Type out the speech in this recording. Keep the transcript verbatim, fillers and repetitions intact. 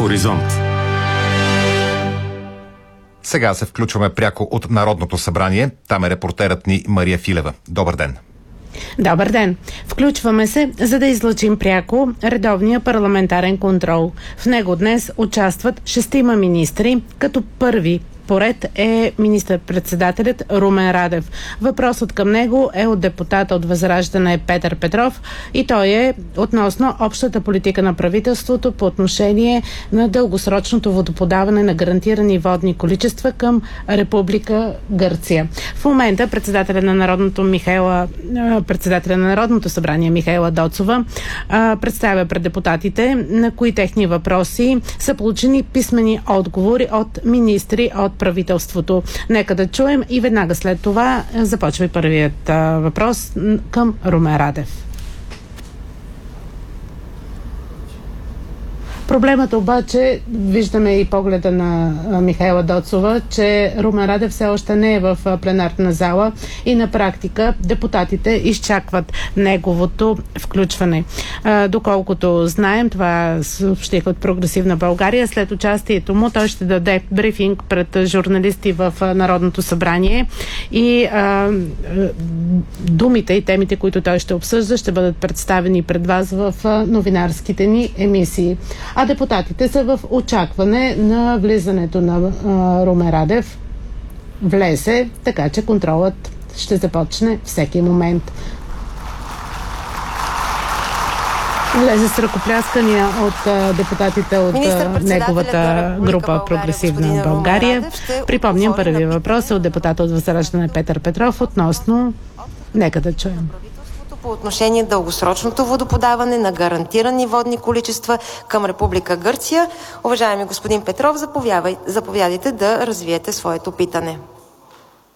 Хоризонт. Сега се включваме пряко от Народното събрание. Там е репортерът ни Мария Филева. Добър ден! Добър ден! Включваме се, за да излъчим пряко редовния парламентарен контрол. В него днес участват шестима министри, като първи поред е министър-председателят Румен Радев. Въпросът към него е от депутата от Възраждане Петър Петров и той е относно общата политика на правителството по отношение на дългосрочното водоподаване на гарантирани водни количества към Република Гърция. В момента председателя на Народното Михаела, председателя на Народното събрание Михаела Доцова представя пред депутатите, на кои техни въпроси са получени писмени отговори от министри от правителството. Нека да чуем и веднага след това започва и първият а, въпрос към Румен Радев. Проблемът обаче, виждаме и погледа на Михаела Доцова, че Румен Радев все още не е в пленарна зала и на практика депутатите изчакват неговото включване. Доколкото знаем, това съобщих от Прогресивна България, след участието му той ще даде брифинг пред журналисти в Народното събрание и а, думите и темите, които той ще обсъжда, ще бъдат представени пред вас в новинарските ни емисии. А депутатите са в очакване на влизането на а, Румен Радев. Влезе, така че контролът ще започне всеки момент. Влезе с ръкопляскания от а, депутатите от а, неговата група Прогресивна България. Припомням, първият въпрос е от депутата от Възраждане Петър Петров относно... Нека да чуем. По отношение дългосрочното водоподаване на гарантирани водни количества към Република Гърция. Уважаеми господин Петров, заповядайте да развиете своето питане.